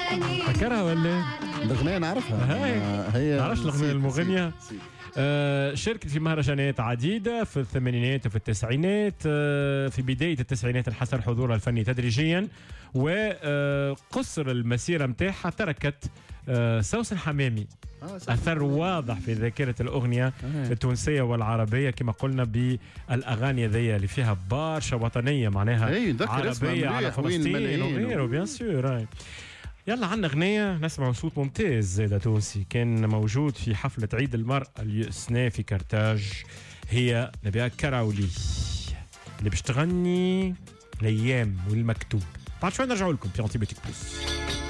فكرها ولا؟ الأغنية نعرفها. هي نعرفش الأغنية المغنية. شاركت في مهرجانات عديدة في الثمانينات وفي التسعينات. في بداية التسعينات انحسر حضورها الفني تدريجيا، وقصر المسيرة متاعها تركت سوسن حمامي أثر واضح في ذاكرة الأغنية التونسية والعربية، كما قلنا بالأغاني ذي اللي فيها برشا وطنية، معناها عربية على فلسطين وغيره بيان سور. يلا عنا أغنية نسمع صوت ممتاز زيدا تونسي كان موجود في حفلة عيد المرأة السنة في كرتاج، هي نبيها كراولي اللي باش تغني الأيام والمكتوب. بعد شوي نرجعوا لكم في أنتيبيوتيك بلس.